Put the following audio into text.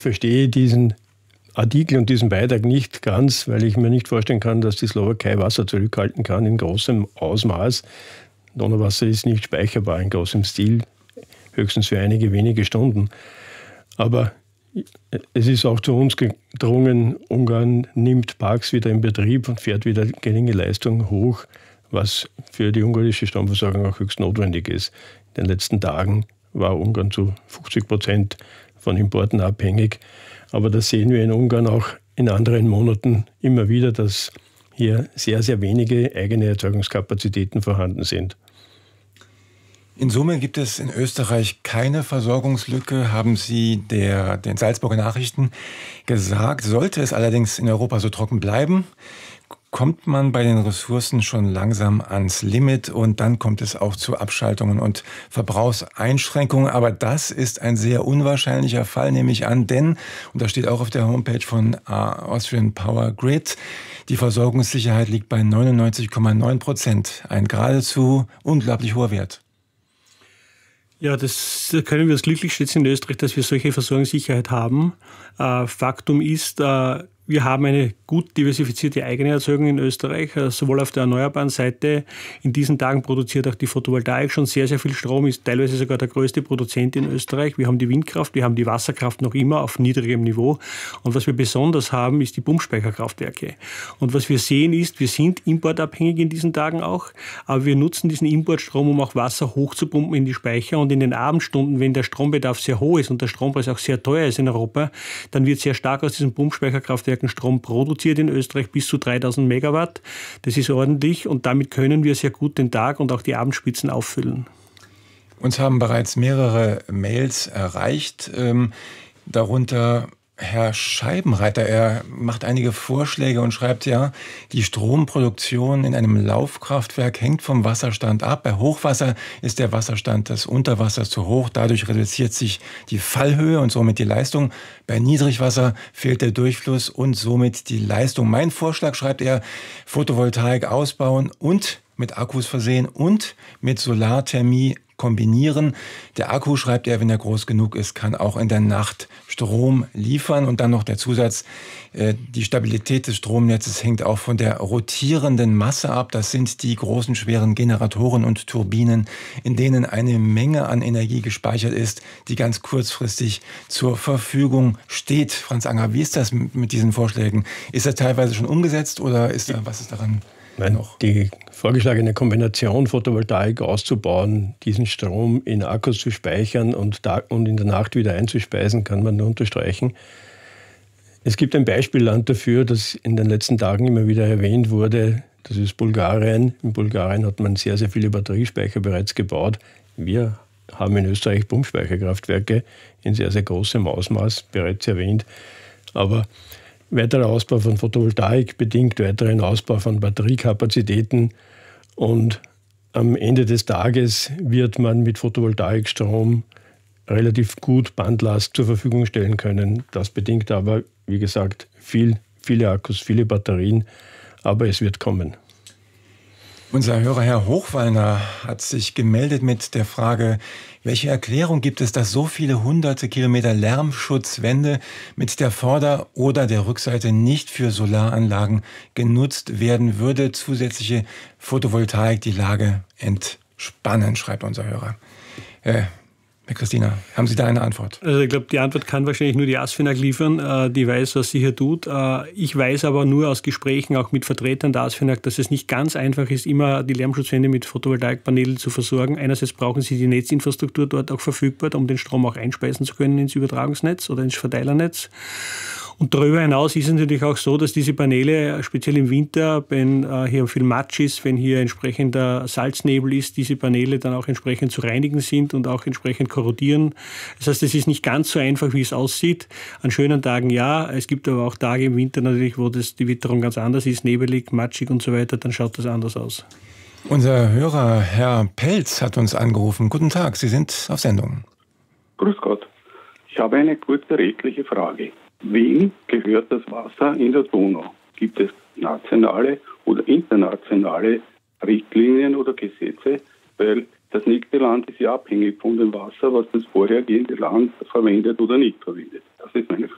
Verstehe diesen Artikel und diesen Beitrag nicht ganz, weil ich mir nicht vorstellen kann, dass die Slowakei Wasser zurückhalten kann in großem Ausmaß. Donauwasser ist nicht speicherbar in großem Stil, höchstens für einige wenige Stunden. Aber es ist auch zu uns gedrungen, Ungarn nimmt Parks wieder in Betrieb und fährt wieder geringe Leistung hoch, was für die ungarische Stromversorgung auch höchst notwendig ist. In den letzten Tagen war Ungarn zu 50% von Importen abhängig. Aber das sehen wir in Ungarn auch in anderen Monaten immer wieder, dass hier sehr, sehr wenige eigene Erzeugungskapazitäten vorhanden sind. In Summe gibt es in Österreich keine Versorgungslücke, haben Sie den Salzburger Nachrichten gesagt. Sollte es allerdings in Europa so trocken bleiben, kommt man bei den Ressourcen schon langsam ans Limit und dann kommt es auch zu Abschaltungen und Verbrauchseinschränkungen. Aber das ist ein sehr unwahrscheinlicher Fall, nehme ich an, denn, und das steht auch auf der Homepage von Austrian Power Grid, die Versorgungssicherheit liegt bei 99,9%. Ein geradezu unglaublich hoher Wert. Ja, das können wir uns glücklich schätzen in Österreich, dass wir solche Versorgungssicherheit haben. Faktum ist, wir haben eine gut diversifizierte eigene Erzeugung in Österreich, sowohl auf der erneuerbaren Seite. In diesen Tagen produziert auch die Photovoltaik schon sehr, sehr viel Strom, ist teilweise sogar der größte Produzent in Österreich. Wir haben die Windkraft, wir haben die Wasserkraft noch immer auf niedrigem Niveau. Und was wir besonders haben, ist die Pumpspeicherkraftwerke. Und was wir sehen ist, wir sind importabhängig in diesen Tagen auch, aber wir nutzen diesen Importstrom, um auch Wasser hochzupumpen in die Speicher. Und in den Abendstunden, wenn der Strombedarf sehr hoch ist und der Strompreis auch sehr teuer ist in Europa, dann wird sehr stark aus diesen Pumpspeicherkraftwerken Strom produziert in Österreich bis zu 3000 Megawatt. Das ist ordentlich und damit können wir sehr gut den Tag und auch die Abendspitzen auffüllen. Uns haben bereits mehrere Mails erreicht, darunter Herr Scheibenreiter. Er macht einige Vorschläge und schreibt ja, die Stromproduktion in einem Laufkraftwerk hängt vom Wasserstand ab. Bei Hochwasser ist der Wasserstand des Unterwassers zu hoch. Dadurch reduziert sich die Fallhöhe und somit die Leistung. Bei Niedrigwasser fehlt der Durchfluss und somit die Leistung. Mein Vorschlag, schreibt er, Photovoltaik ausbauen und mit Akkus versehen und mit Solarthermie kombinieren. Der Akku, schreibt er, wenn er groß genug ist, kann auch in der Nacht Strom liefern. Und dann noch der Zusatz, die Stabilität des Stromnetzes hängt auch von der rotierenden Masse ab. Das sind die großen, schweren Generatoren und Turbinen, in denen eine Menge an Energie gespeichert ist, die ganz kurzfristig zur Verfügung steht. Franz Anger, wie ist das mit diesen Vorschlägen? Ist das teilweise schon umgesetzt oder was ist daran? Die vorgeschlagene Kombination, Photovoltaik auszubauen, diesen Strom in Akkus zu speichern und in der Nacht wieder einzuspeisen, kann man nur unterstreichen. Es gibt ein Beispielland dafür, das in den letzten Tagen immer wieder erwähnt wurde. Das ist Bulgarien. In Bulgarien hat man sehr, sehr viele Batteriespeicher bereits gebaut. Wir haben in Österreich Pumpspeicherkraftwerke in sehr, sehr großem Ausmaß, bereits erwähnt. Aber weiterer Ausbau von Photovoltaik bedingt weiteren Ausbau von Batteriekapazitäten und am Ende des Tages wird man mit Photovoltaikstrom relativ gut Bandlast zur Verfügung stellen können. Das bedingt aber, wie gesagt, viele Akkus, viele Batterien, aber es wird kommen. Unser Hörer Herr Hochwallner hat sich gemeldet mit der Frage, welche Erklärung gibt es, dass so viele hunderte Kilometer Lärmschutzwände mit der Vorder- oder der Rückseite nicht für Solaranlagen genutzt werden? Würde zusätzliche Photovoltaik die Lage entspannen, schreibt unser Hörer. Herr Christina, haben Sie da eine Antwort? Also ich glaube, die Antwort kann wahrscheinlich nur die ASFINAG liefern, die weiß, was sie hier tut. Ich weiß aber nur aus Gesprächen auch mit Vertretern der ASFINAG, dass es nicht ganz einfach ist, immer die Lärmschutzwände mit Photovoltaikpanelen zu versorgen. Einerseits brauchen sie die Netzinfrastruktur dort auch verfügbar, um den Strom auch einspeisen zu können ins Übertragungsnetz oder ins Verteilernetz. Und darüber hinaus ist es natürlich auch so, dass diese Paneele, speziell im Winter, wenn hier viel Matsch ist, wenn hier entsprechender Salznebel ist, diese Paneele dann auch entsprechend zu reinigen sind und auch entsprechend korrodieren. Das heißt, es ist nicht ganz so einfach, wie es aussieht. An schönen Tagen ja, es gibt aber auch Tage im Winter natürlich, wo die Witterung ganz anders ist, nebelig, matschig und so weiter, dann schaut das anders aus. Unser Hörer Herr Pelz hat uns angerufen. Guten Tag, Sie sind auf Sendung. Grüß Gott. Ich habe eine kurze rechtliche Frage. Wem gehört das Wasser in der Donau? Gibt es nationale oder internationale Richtlinien oder Gesetze? Weil das nächste Land ist ja abhängig von dem Wasser, was das vorhergehende Land verwendet oder nicht verwendet. Das ist meine Frage.